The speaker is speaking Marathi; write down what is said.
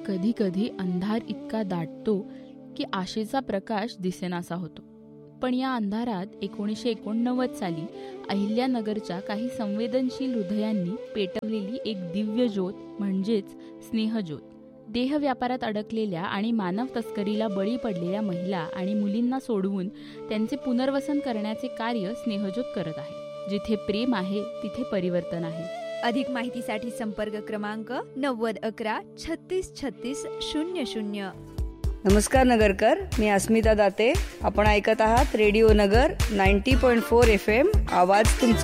कधी कधी अंधार इतका दाटतो की आशेचा प्रकाश दिसेनासा होतो. पण या अंधारात 1989 साली अहिल्यानगरच्या काही संवेदनशील हृदयांनी पेटवलेली एक दिव्य ज्योत म्हणजेच स्नेहज्योत. देहव्यापारात अडकलेल्या आणि मानव तस्करीला बळी पडलेल्या महिला आणि मुलींना सोडवून त्यांचे पुनर्वसन करण्याचे कार्य स्नेहज्योत करत आहे. जिथे प्रेम आहे तिथे परिवर्तन आहे. अधिक माहितीसाठी संपर्क क्रमांक 9011 36 36 00. नमस्कार नगरकर, मी अस्मिता दाते. आपण ऐकत आहात रेडिओ नगर 90.4 FM. आवाज तुमचा.